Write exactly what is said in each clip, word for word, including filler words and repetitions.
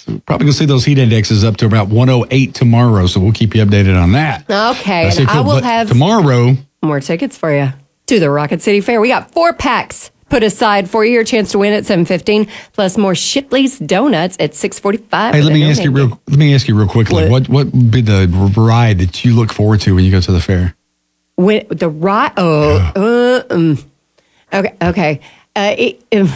probably going to see those heat indexes up to about one oh eight tomorrow, so we'll keep you updated on that. Okay, That's and cool. I will But have tomorrow more tickets for you to the Rocket City Fair. We got four packs put aside for you. Your chance to win at seven fifteen, plus more Shipley's Donuts at six forty-five. Hey, let me ask you real. Let me ask you real quickly. What what would be the ride that you look forward to when you go to the fair? When, the ride. Oh, uh, um, okay, okay. Uh, it, um,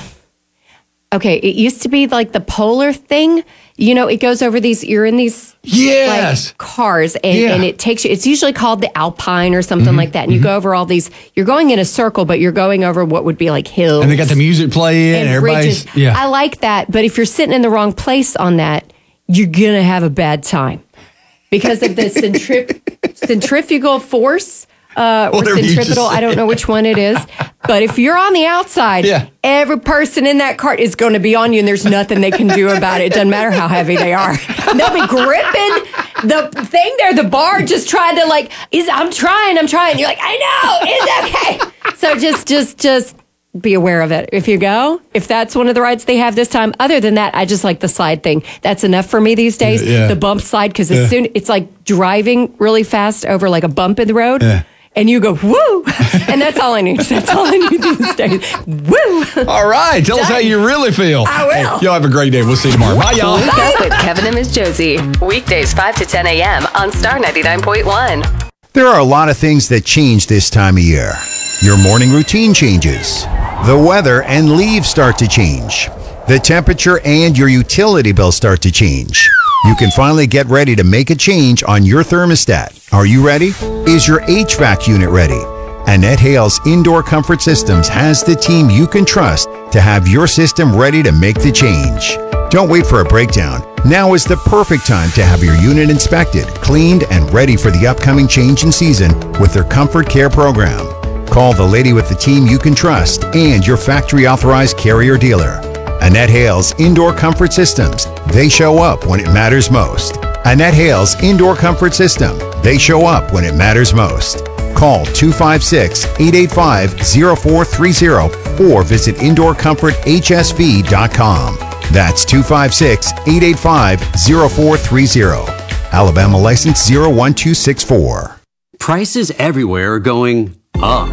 okay, it used to be like the Polar thing. You know, it goes over these. You're in these yes. like cars, and, Yeah. and it takes you. It's usually called the Alpine or something Mm-hmm. like that. And you go over all these. You're going in a circle, but you're going over what would be like hills. And they got the music playing. and Everybody's bridges. yeah. I like that, but if you're sitting in the wrong place on that, you're gonna have a bad time because of the centrip- centrifugal force. Uh, or Whatever you just centripetal, I don't know which one it is. But if you're on the outside, Yeah. every person in that cart is going to be on you, and there's nothing they can do about it. It doesn't matter how heavy they are. They'll be gripping the thing there, the bar, just trying to like, is I'm trying, I'm trying. You're like, I know, it's okay. So just, just, just be aware of it. If you go, if that's one of the rides they have this time. Other than that, I just like the slide thing. That's enough for me these days. Yeah, yeah. The bump slide, because as Yeah. soon it's like driving really fast over like a bump in the road. Yeah. And you go, woo! And that's all I need. That's all I need these days. Woo! All right. Tell us how you really feel. I will. Hey, y'all have a great day. We'll see you tomorrow. Bye, y'all. Wake up with Kevin and Miss Josie. Weekdays five to ten a.m. on Star ninety-nine point one. There are a lot of things that change this time of year. Your morning routine changes. The weather and leaves start to change. The temperature and your utility bill start to change. You can finally get ready to make a change on your thermostat. Are you ready? Is your H V A C unit ready? Annette Hale's Indoor Comfort Systems has the team you can trust to have your system ready to make the change. Don't wait for a breakdown. Now is the perfect time to have your unit inspected, cleaned, and ready for the upcoming change in season with their Comfort Care program. Call the lady with the team you can trust and your factory authorized carrier dealer. Annette Hale's Indoor Comfort Systems. They show up when it matters most. Annette Hale's Indoor Comfort System. They show up when it matters most. Call two five six, eight eight five, zero four three zero or visit indoor comfort h s v dot com. That's two five six, eight eight five, zero four three zero. Alabama license zero one two six four. Prices everywhere are going up.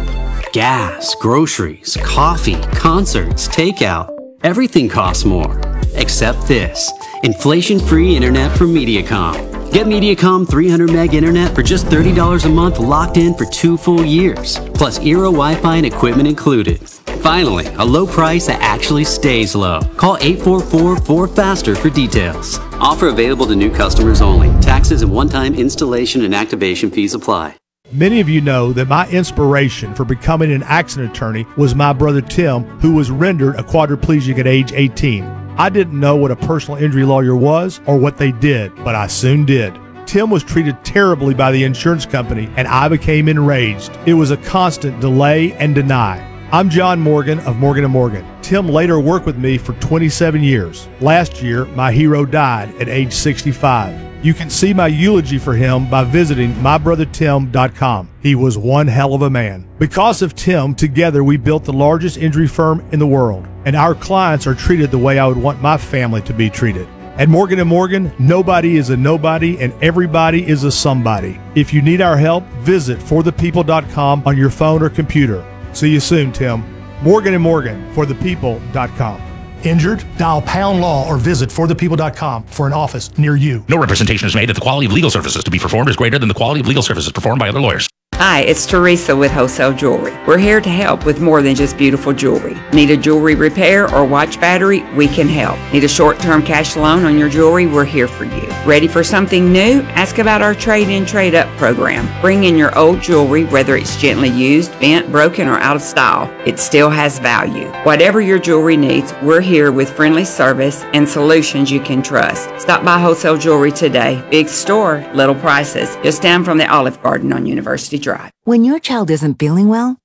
Gas, groceries, coffee, concerts, takeout. Everything costs more. Except this. Inflation-free internet from Mediacom. Get Mediacom three hundred meg internet for just thirty dollars a month locked in for two full years. Plus Eero Wi-Fi and equipment included. Finally, a low price that actually stays low. Call eight four four, four faster for details. Offer available to new customers only. Taxes and one-time installation and activation fees apply. Many of you know that my inspiration for becoming an accident attorney was my brother Tim, who was rendered a quadriplegic at age eighteen. I didn't know what a personal injury lawyer was or what they did, but I soon did. Tim was treated terribly by the insurance company, and I became enraged. It was a constant delay and deny. I'm John Morgan of Morgan and Morgan. Tim later worked with me for twenty-seven years. Last year, my hero died at age sixty-five. You can see my eulogy for him by visiting my brother tim dot com. He was one hell of a man. Because of Tim, together we built the largest injury firm in the world, and our clients are treated the way I would want my family to be treated. At Morgan and Morgan, nobody is a nobody and everybody is a somebody. If you need our help, visit for the people dot com on your phone or computer. See you soon, Tim. Morgan and Morgan, for the people dot com. Injured? Dial pound law or visit for the people dot com for an office near you. No representation is made that the quality of legal services to be performed is greater than the quality of legal services performed by other lawyers. Hi, it's Teresa with Wholesale Jewelry. We're here to help with more than just beautiful jewelry. Need a jewelry repair or watch battery? We can help. Need a short-term cash loan on your jewelry? We're here for you. Ready for something new? Ask about our trade-in, trade-up program. Bring in your old jewelry, whether it's gently used, bent, broken, or out of style. It still has value. Whatever your jewelry needs, we're here with friendly service and solutions you can trust. Stop by Wholesale Jewelry today. Big store, little prices. Just down from the Olive Garden on University Drive. When your child isn't feeling well,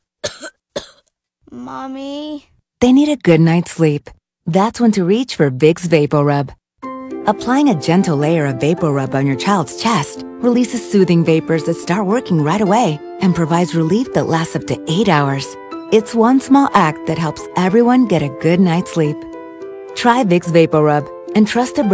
Mommy, they need a good night's sleep. That's when to reach for Vicks VapoRub. Applying a gentle layer of VapoRub on your child's chest releases soothing vapors that start working right away and provides relief that lasts up to eight hours. It's one small act that helps everyone get a good night's sleep. Try Vicks VapoRub and trust a